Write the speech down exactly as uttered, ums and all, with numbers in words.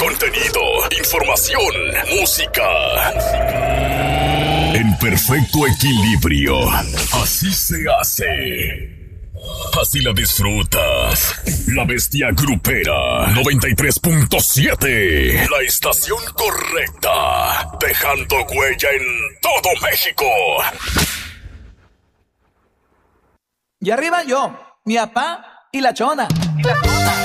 Contenido, información, música. En perfecto equilibrio. Así se hace. Así la disfrutas. La Bestia Grupera noventa y tres punto siete. La estación correcta. Dejando huella en todo México. Y arriba yo, mi papá y la chona. Y la chona.